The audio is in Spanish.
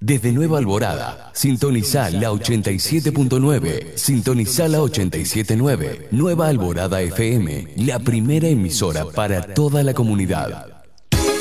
Desde Nueva Alborada, sintonizá la 87.9, sintonizá la 87.9, Nueva Alborada FM, la primera emisora para toda la comunidad.